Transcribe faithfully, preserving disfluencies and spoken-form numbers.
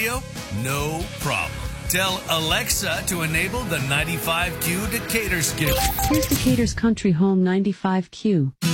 radio? No problem. Tell Alexa to enable the ninety-five Q Decatur skip. Here's Decatur's Country Home ninety-five Q.